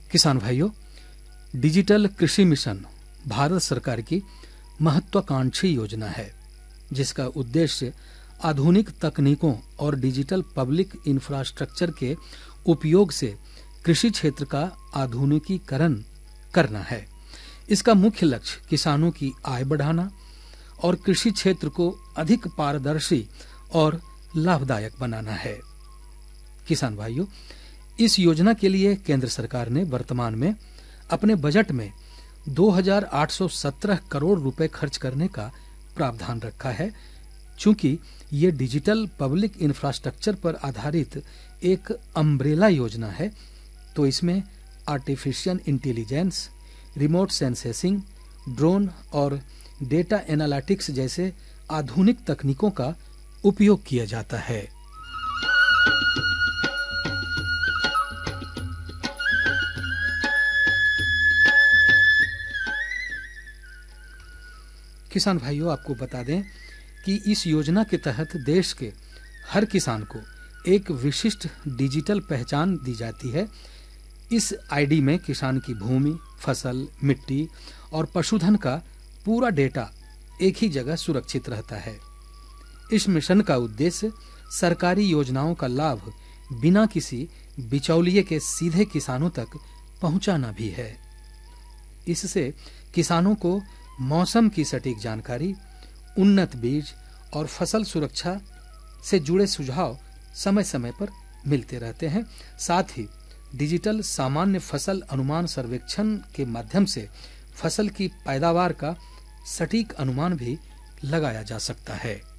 किसान भाइयों, डिजिटल कृषि मिशन भारत सरकार की महत्वाकांक्षी योजना है, जिसका उद्देश्य आधुनिक तकनीकों और डिजिटल पब्लिक इंफ्रास्ट्रक्चर के उपयोग से कृषि क्षेत्र का आधुनिकीकरण करना है। इसका मुख्य लक्ष्य किसानों की आय बढ़ाना और कृषि क्षेत्र को अधिक पारदर्शी और लाभदायक बनाना है। किसान भाइयों, इस योजना के लिए केंद्र सरकार ने वर्तमान में अपने बजट में 2,817 करोड़ रुपए खर्च करने का प्रावधान रखा है। चूंकि ये डिजिटल पब्लिक इंफ्रास्ट्रक्चर पर आधारित एक अम्ब्रेला योजना है, तो इसमें artificial intelligence, remote sensing, drone और डेटा एनालिटिक्स जैसे आधुनिक तकनीकों का उपयोग किया जाता है। किसान भाइयों, आपको बता दें कि इस योजना के तहत देश के हर किसान को एक विशिष्ट डिजिटल पहचान दी जाती है। इस आईडी में किसान की भूमि, फसल, मिट्टी और पशुधन का पूरा डेटा एक ही जगह सुरक्षित रहता है। इस मिशन का उद्देश्य सरकारी योजनाओं का लाभ बिना किसी बिचौलिए के सीधे किसानों तक पहुंचाना भी है। इससे किसानों को मौसम की सटीक जानकारी, उन्नत बीज और फसल सुरक्षा से जुड़े सुझाव समय समय पर मिलते रहते हैं। साथ ही डिजिटल सामान्य फसल अनुमान सर्वेक्षण के माध्यम से फसल की पैदावार का सटीक अनुमान भी लगाया जा सकता है।